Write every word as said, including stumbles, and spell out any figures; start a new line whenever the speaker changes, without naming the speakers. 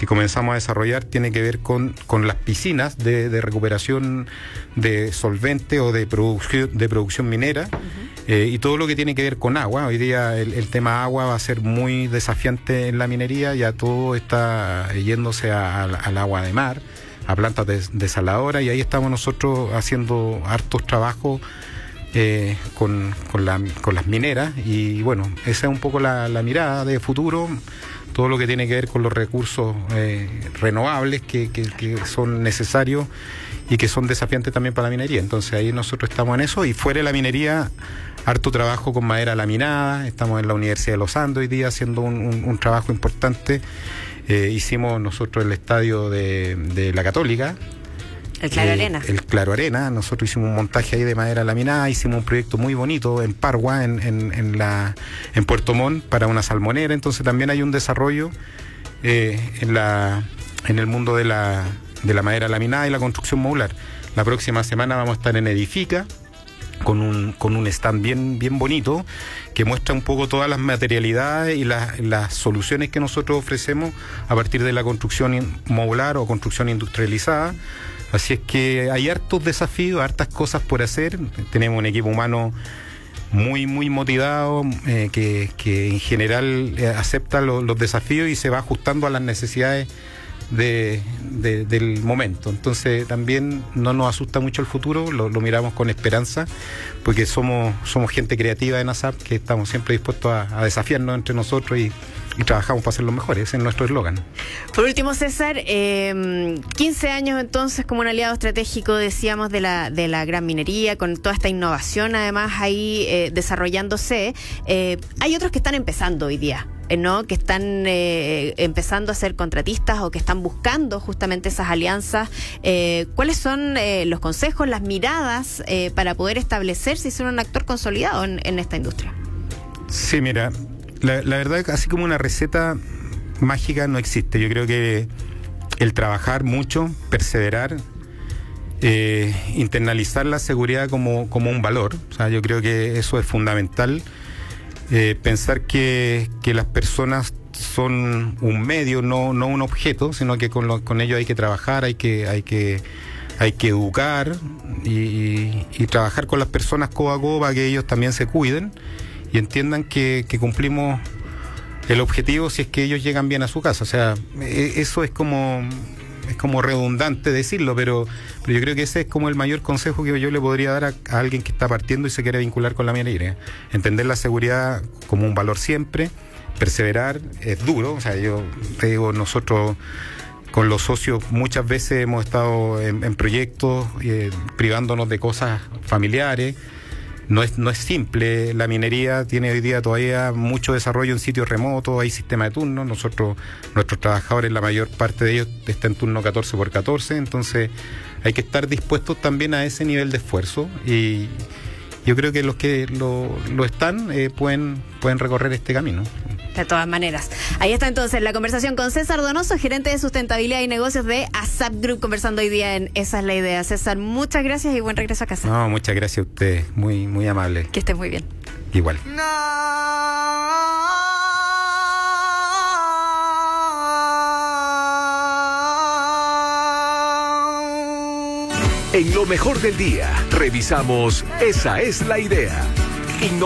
que comenzamos a desarrollar tiene que ver con, con las piscinas de, de recuperación de solvente o de producción, de producción minera. Uh-huh. eh, y todo lo que tiene que ver con agua. Hoy día el, el tema agua va a ser muy desafiante en la minería, ya todo está yéndose a, a, al agua de mar, a plantas de, desaladoras, y ahí estamos nosotros haciendo hartos trabajos eh, con, con, la, con las mineras, y bueno, esa es un poco la, la mirada de futuro, todo lo que tiene que ver con los recursos eh, renovables que, que, que son necesarios y que son desafiantes también para la minería. Entonces ahí nosotros estamos en eso, y fuera de la minería, harto trabajo con madera laminada. Estamos en la Universidad de Los Andes hoy día haciendo un, un, un trabajo importante. Eh, hicimos nosotros el estadio de, de la Católica.
El Claro
eh,
Arena.
El Claro Arena. Nosotros hicimos un montaje ahí de madera laminada, hicimos un proyecto muy bonito en Pargua, en, en, en, la, en Puerto Montt, para una salmonera. Entonces también hay un desarrollo eh, en, la, en el mundo de la, de la madera laminada y la construcción modular. La próxima semana vamos a estar en Edifica, con un, con un stand bien, bien bonito, que muestra un poco todas las materialidades y las, las soluciones que nosotros ofrecemos a partir de la construcción modular o construcción industrializada. Así es que hay hartos desafíos, hartas cosas por hacer. Tenemos un equipo humano muy, muy motivado, eh, que, que en general eh, acepta lo, los desafíos y se va ajustando a las necesidades De, de, del momento. Entonces también no nos asusta mucho el futuro, lo, lo miramos con esperanza, porque somos, somos gente creativa en ASAP, que estamos siempre dispuestos a, a desafiarnos entre nosotros y, y trabajamos para ser los mejores. Ese es nuestro eslogan.
Por último, César, eh, quince años entonces como un aliado estratégico, decíamos, de la, de la gran minería, con toda esta innovación además ahí eh, desarrollándose. Eh, hay otros que están empezando hoy día, ¿no? Que están eh, empezando a ser contratistas o que están buscando justamente esas alianzas. Eh, ¿Cuáles son eh, los consejos, las miradas eh, para poder establecerse y ser un actor consolidado en, en esta industria?
Sí, mira, la, la verdad, así como una receta mágica no existe. Yo creo que el trabajar mucho, perseverar, eh, internalizar la seguridad como, como un valor, o sea, yo creo que eso es fundamental. Eh, pensar que, que las personas son un medio, no, no un objeto, sino que con, lo, con ellos hay que trabajar, hay que, hay que, hay que educar y, y, y trabajar con las personas codo a codo para que ellos también se cuiden y entiendan que, que cumplimos el objetivo si es que ellos llegan bien a su casa. O sea, eso es como... es como redundante decirlo, pero, pero yo creo que ese es como el mayor consejo que yo le podría dar a, a alguien que está partiendo y se quiere vincular con la minería. Entender la seguridad como un valor siempre, perseverar, es duro. O sea, yo te digo, nosotros con los socios muchas veces hemos estado en, en proyectos eh, privándonos de cosas familiares. No es, no es simple, la minería tiene hoy día todavía mucho desarrollo en sitios remotos, hay sistema de turnos, nosotros, nuestros trabajadores, la mayor parte de ellos está en turno catorce por catorce, entonces hay que estar dispuestos también a ese nivel de esfuerzo, y yo creo que los que lo, lo están eh, pueden, pueden recorrer este camino.
De todas maneras. Ahí está entonces la conversación con César Donoso, gerente de sustentabilidad y negocios de ASAP Group, conversando hoy día en Esa es la Idea. César, muchas gracias y buen regreso a casa.
No, muchas gracias a usted, muy, muy amable.
Que estés muy bien.
Igual.
En lo mejor del día, revisamos Esa es la Idea.